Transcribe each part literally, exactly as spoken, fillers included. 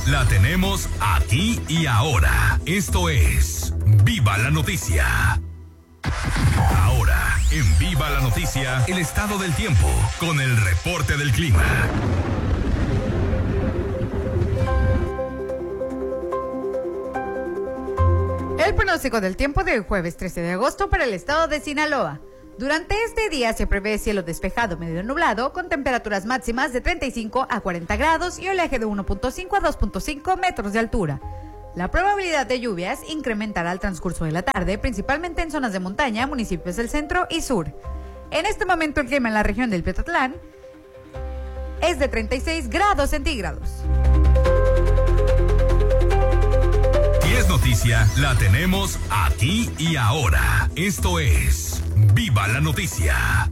La tenemos aquí y ahora. Esto es Viva la Noticia. Ahora, en Viva la Noticia, el estado del tiempo, con el reporte del clima. El pronóstico del tiempo del jueves trece de agosto para el estado de Sinaloa. Durante este día se prevé cielo despejado medio nublado con temperaturas máximas de treinta y cinco a cuarenta grados y oleaje de uno punto cinco a dos punto cinco metros de altura. La probabilidad de lluvias incrementará al transcurso de la tarde, principalmente en zonas de montaña, municipios del centro y sur. En este momento el clima en la región del Petatlán es de treinta y seis grados centígrados. Y es noticia, la tenemos aquí y ahora. Esto es Viva la Noticia.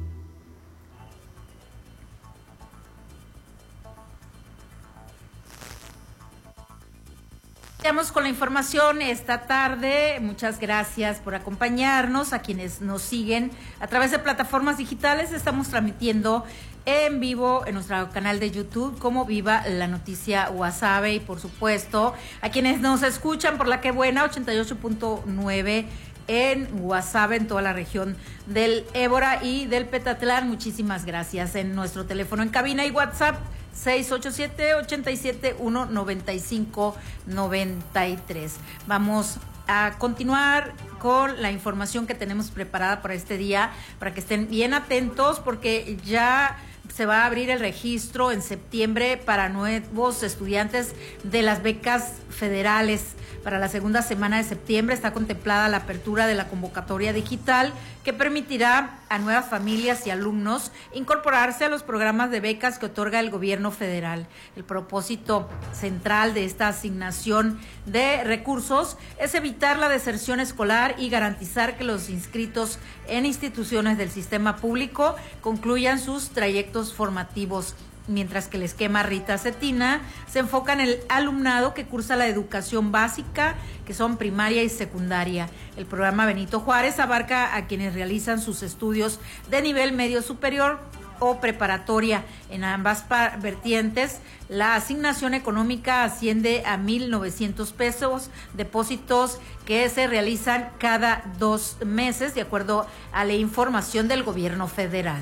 Vamos con la información esta tarde. Muchas gracias por acompañarnos. A quienes nos siguen a través de plataformas digitales, estamos transmitiendo en vivo en nuestro canal de YouTube como Viva la Noticia Guasave, y por supuesto a quienes nos escuchan por la que buena ochenta y ocho punto nueve en Guasave, en toda la región del Ébora y del Petatlán. Muchísimas gracias. En nuestro teléfono en cabina y WhatsApp seis ocho siete, ocho siete uno, nueve cinco nueve tres. Vamos a continuar con la información que tenemos preparada para este día, para que estén bien atentos, porque ya se va a abrir el registro en septiembre para nuevos estudiantes de las becas federales. Para la segunda semana de septiembre está contemplada la apertura de la convocatoria digital que permitirá a nuevas familias y alumnos incorporarse a los programas de becas que otorga el gobierno federal. El propósito central de esta asignación de recursos es evitar la deserción escolar y garantizar que los inscritos en instituciones del sistema público concluyan sus trayectos formativos, mientras que el esquema Rita Cetina se enfoca en el alumnado que cursa la educación básica, que son primaria y secundaria. El programa Benito Juárez abarca a quienes realizan sus estudios de nivel medio superior o preparatoria. En ambas vertientes, la asignación económica asciende a mil novecientos pesos, depósitos que se realizan cada dos meses, de acuerdo a la información del gobierno federal.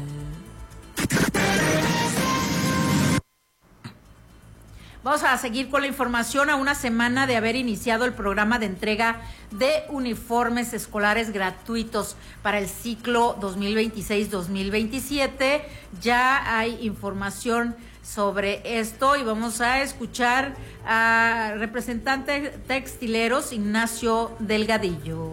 Vamos a seguir con la información. A una semana de haber iniciado el programa de entrega de uniformes escolares gratuitos para el ciclo dos mil veintiséis dos mil veintisiete, ya hay información sobre esto y vamos a escuchar a representante textileros Ignacio Delgadillo.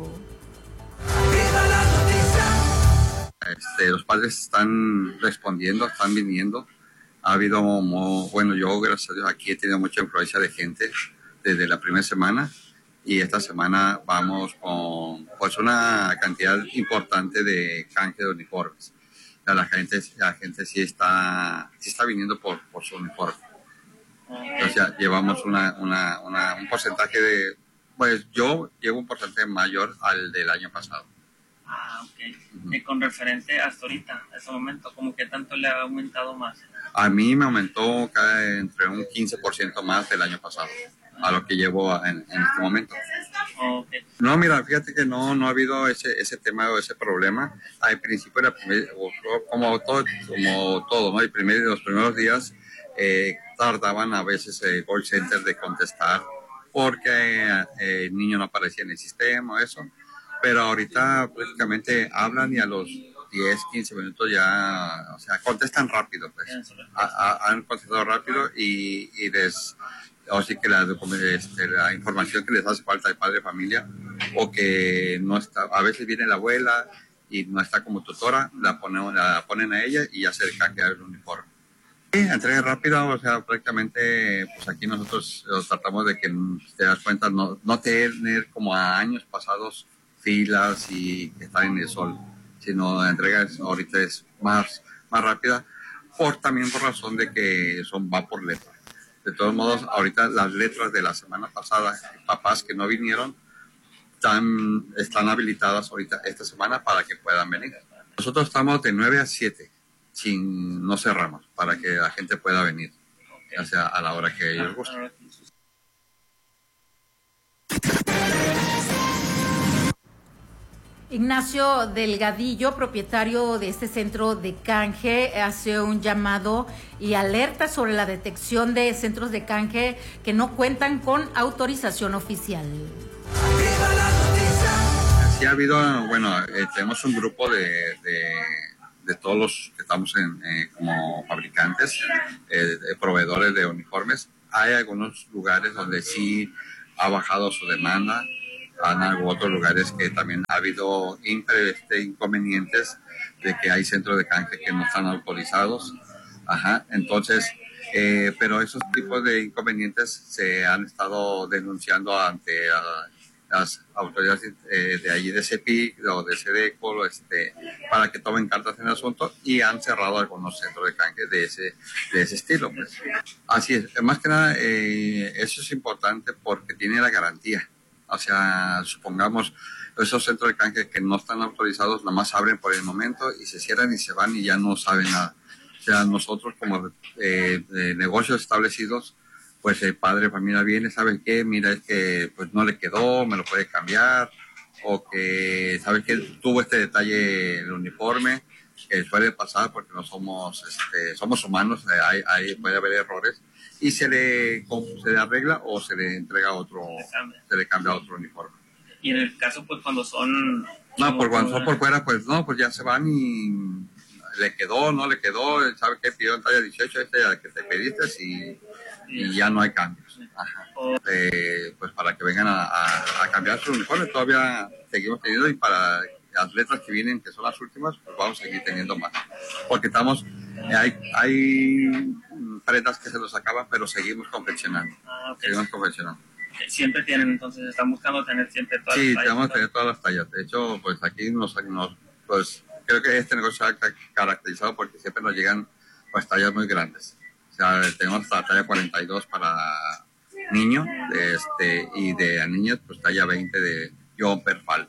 ¡Viva la noticia! Este, los padres están respondiendo, están viniendo. Ha habido, bueno, yo gracias a Dios aquí he tenido mucha influencia de gente desde la primera semana, y esta semana vamos con pues una cantidad importante de canje de uniformes. La gente, la gente sí está, sí está viniendo por, por su uniforme. Entonces ya llevamos una, una, una, un porcentaje de, pues yo llevo un porcentaje mayor al del año pasado. Ah, ok. Uh-huh. Y con referente hasta ahorita, a ese momento, ¿cómo que tanto le ha aumentado más? A mí me aumentó entre un quince por ciento más del año pasado, a lo que llevo en, en este momento. Okay. No, mira, fíjate que no, no ha habido ese, ese tema o ese problema. Al principio, era primer, como todo, como todo, ¿no? El primer, los primeros días eh, tardaban a veces el call center de contestar porque eh, el niño no aparecía en el sistema, eso. Pero ahorita prácticamente hablan y a los diez, quince minutos ya, o sea, contestan rápido, pues. Ha, ha, han contestado rápido y, y les, o sí que la, este, la información que les hace falta al padre de familia, o que no está, a veces viene la abuela y no está como tutora, la ponen, la ponen a ella y ya se le cambia el uniforme. Sí, entrega rápida, o sea, prácticamente, pues aquí nosotros tratamos de que, te das cuenta, no, no tener como a años pasados filas y que están en el sol, sino la entrega es, ahorita es más, más rápida, por también por razón de que son va por letra. De todos modos, ahorita las letras de la semana pasada, papás que no vinieron, están, están habilitadas ahorita esta semana para que puedan venir. Nosotros estamos de nueve a siete, sin, no cerramos, para que la gente pueda venir, ya sea a la hora que ellos gusten. Ignacio Delgadillo, propietario de este centro de canje, hace un llamado y alerta sobre la detección de centros de canje que no cuentan con autorización oficial. Sí ha habido, bueno, eh, tenemos un grupo de, de, de todos los que estamos en, eh, como fabricantes, eh, de proveedores de uniformes. Hay algunos lugares donde sí ha bajado su demanda. Han otros lugares que también ha habido este, inconvenientes de que hay centros de canje que no están autorizados. Ajá, entonces, eh, pero esos tipos de inconvenientes se han estado denunciando ante uh, las autoridades eh, de allí de CEPIC o de SEDECO, este, para que tomen cartas en el asunto, y han cerrado algunos centros de canje de ese, de ese estilo. Pues. Así es, más que nada, eh, eso es importante porque tiene la garantía. O sea, supongamos esos centros de canje que no están autorizados, nada más abren por el momento y se cierran y se van y ya no saben nada. O sea, nosotros como eh, de negocios establecidos, pues el padre de familia viene, ¿sabe qué? Mira, es que pues no le quedó, me lo puede cambiar, o que, ¿sabe qué? Tuvo este detalle el uniforme, que suele pasar porque no somos, este, somos humanos, hay, hay, puede haber errores. Y se le, se le arregla o se le entrega otro, se le cambia otro uniforme. Y en el caso, pues cuando son... No, por cuando son por fuera, pues no, pues ya se van y le quedó, no le quedó, ¿sabe qué? Pidió en talla dieciocho, este ya que te pediste y, y ya no hay cambios. Ajá. Eh, pues para que vengan a, a, a cambiar su uniforme, todavía seguimos teniendo, y para atletas que vienen, que son las últimas, pues vamos a seguir teniendo más. Porque estamos, hay, hay prendas que se nos acaban, pero seguimos confeccionando. Ah, okay. Seguimos confeccionando. Siempre tienen, entonces, están buscando tener siempre todas sí, las tallas. Sí, tenemos que tener todas las tallas. De hecho, pues aquí nos, nos, pues creo que este negocio se ha caracterizado porque siempre nos llegan pues tallas muy grandes. O sea, tenemos hasta la talla cuarenta y dos para niños, de este, y de niños, pues talla veinte de jumper falda.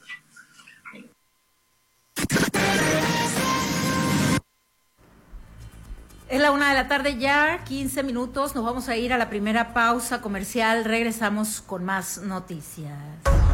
Es la una de la tarde ya, quince minutos. Nos vamos a ir a la primera pausa comercial. Regresamos con más noticias.